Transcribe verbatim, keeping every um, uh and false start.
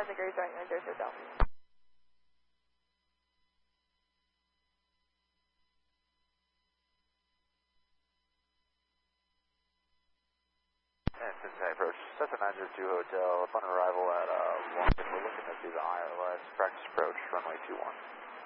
cars are great, right? There's your Delta. And Cincinnati approach, Cessna nine zero two Hotel, upon arrival at uh, Longton, we're looking to do the I L S practice approach, runway two one.